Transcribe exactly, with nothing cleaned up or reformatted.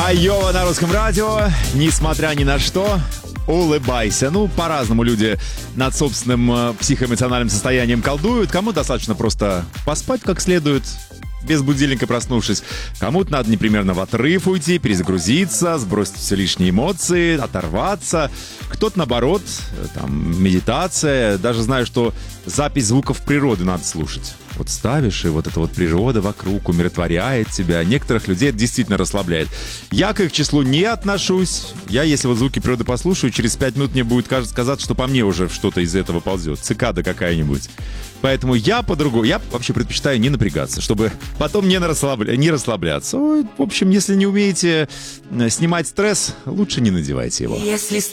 Айова на русском радио. Несмотря ни на что, улыбайся. Ну, по-разному люди над собственным э, психоэмоциональным состоянием колдуют. Кому достаточно просто поспать как следует, без будильника проснувшись. Кому-то надо непременно в отрыв уйти, перезагрузиться, сбросить все лишние эмоции, оторваться. Кто-то, наоборот, там, медитация. Даже знаю, что запись звуков природы надо слушать. Вот ставишь, и вот эта вот природа вокруг умиротворяет тебя. Некоторых людей это действительно расслабляет. Я к их числу не отношусь. Я, если вот звуки природы послушаю, через пять минут мне будет казаться, что по мне уже что-то из этого ползет. Цикада какая-нибудь. Поэтому я по-другому, я вообще предпочитаю не напрягаться, чтобы потом не, расслабля... не расслабляться. Ой, в общем, если не умеете снимать стресс, лучше не надевайте его. Если